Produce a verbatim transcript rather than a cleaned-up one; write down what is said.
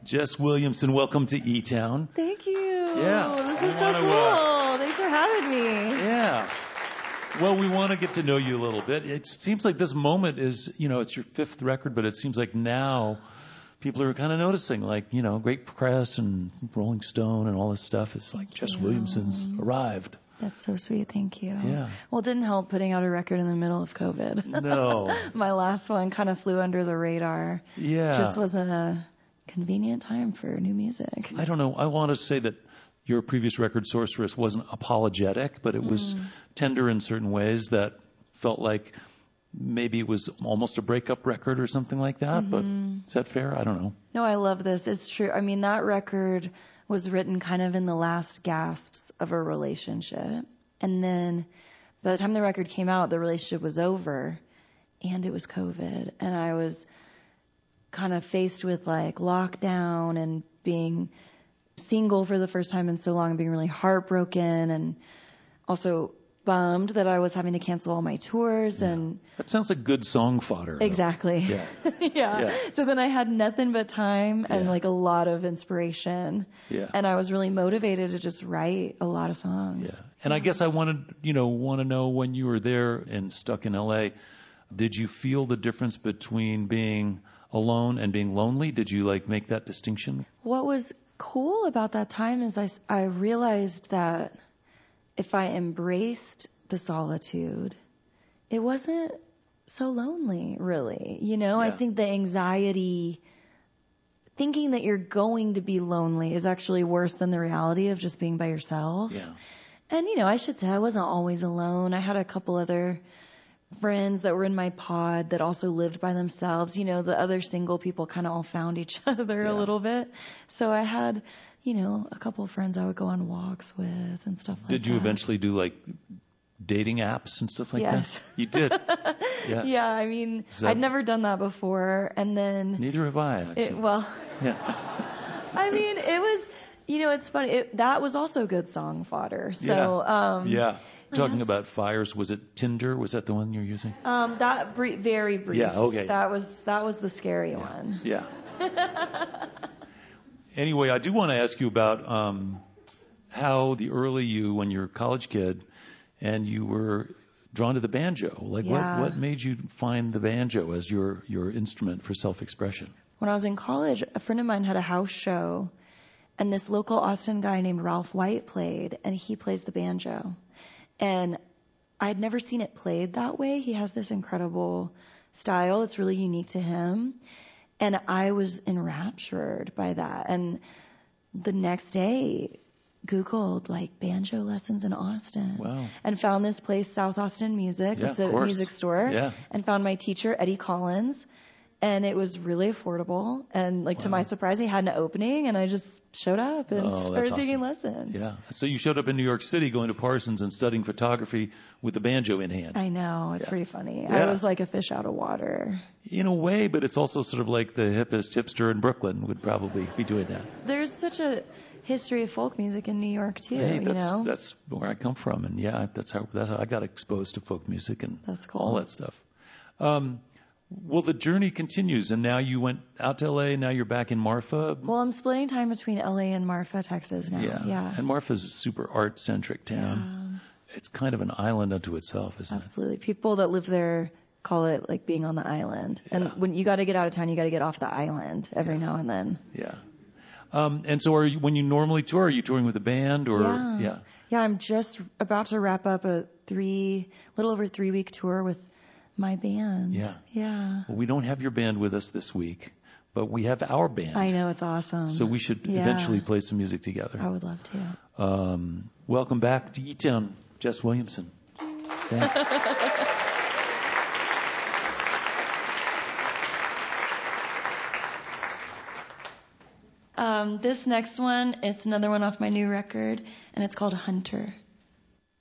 Jess Williamson, welcome to E-Town. Thank you. Yeah. This we is so wanna, cool. uh, Thanks for having me. Yeah. Well, we want to get to know you a little bit. It seems like this moment is, you know, it's your fifth record, but it seems like now people are kind of noticing, like, you know, great press and Rolling Stone and all this stuff. It's like Jess Williamson's arrived. That's so sweet. Thank you. Yeah. Well, it didn't help putting out a record in the middle of COVID. No. My last one kind of flew under the radar. Yeah. Just wasn't a convenient time for new music. I don't know. I want to say that your previous record, Sorceress, wasn't apologetic, but it was Mm. tender in certain ways that felt like maybe it was almost a breakup record or something like that. Mm-hmm. But is that fair? I don't know. No, I love this. It's true. I mean, that record was written kind of in the last gasps of a relationship. And then by the time the record came out, the relationship was over and it was COVID. And I was kind of faced with like lockdown and being single for the first time in so long and being really heartbroken and also bummed that I was having to cancel all my tours. Yeah. And That sounds like good song fodder. exactly. Yeah. yeah. Yeah. So then I had nothing but time and Yeah. like a lot of inspiration. Yeah. And I was really motivated to just write a lot of songs. Yeah. And I guess I wanted, you know, want to know when you were there and stuck in L A, did you feel the difference between being alone and being lonely? Did you like make that distinction? What was cool about that time is I, s- I realized that if I embraced the solitude, it wasn't so lonely, really. You know, I Yeah. think the anxiety, thinking that you're going to be lonely is actually worse than the reality of just being by yourself. Yeah. And, you know, I should say I wasn't always alone. I had a couple other friends that were in my pod that also lived by themselves. You know, the other single people kind of all found each other Yeah. a little bit. So I had, you know, a couple of friends I would go on walks with and stuff like that. Did you eventually do like dating apps and stuff like Yes. that? You did. Yeah. Yeah, I mean, Is that- I'd never done that before. And then, Neither have I, actually. it, well, Yeah. I mean, it was, you know, it's funny. It, that was also good song fodder. So, yeah. um, yeah. Talking yes. about fires, was it Tinder? Was that the one you're using? Um, that brief, very brief. Yeah, okay. That was that was the scary one. Yeah. Anyway, I do want to ask you about um, how the early you, when you were a college kid, and you were drawn to the banjo. Like, Yeah. what what made you find the banjo as your your instrument for self-expression? When I was in college, a friend of mine had a house show, and this local Austin guy named Ralph White played, and he plays the banjo. And I had never seen it played that way. He has this incredible style. It's really unique to him. And I was enraptured by that. And the next day, Googled like banjo lessons in Austin. Wow. And found this place, South Austin Music. Yeah, it's of a course. music store. Yeah. And found my teacher, Eddie Collins. And it was really affordable. And like to Wow. my surprise, he had an opening and I just showed up and Oh, that's started taking awesome. lessons. Yeah. So you showed up in New York City going to Parsons and studying photography with the banjo in hand. I know. It's Yeah. pretty funny. Yeah. I was like a fish out of water. In a way, but it's also sort of like the hippest hipster in Brooklyn would probably be doing that. There's such a history of folk music in New York too, Hey, you that's know? that's where I come from, and yeah, that's how that's how I got exposed to folk music and That's cool. all that stuff. Um, well, the journey continues, and now you went out to L A. Now you're back in Marfa. Well, I'm splitting time between L A and Marfa, Texas now. yeah, Yeah. And Marfa's a super art-centric town. It's kind of an island unto itself, isn't Absolutely. People that live there call it like being on the island. And Yeah. when you got to get out of town, you got to get off the island every now and then. it? Yeah. Um, and so, are you, when you normally tour, are you touring with a band or Yeah. yeah? Yeah, I'm just about to wrap up a three, little over three week tour with my band. Yeah. Yeah. Well, we don't have your band with us this week, but we have our band. I know, it's awesome. So we should Yeah. eventually play some music together. I would love to. Um, welcome back to E-Town, Jess Williamson. Thanks. Um, this next one is another one off my new record, and it's called Hunter.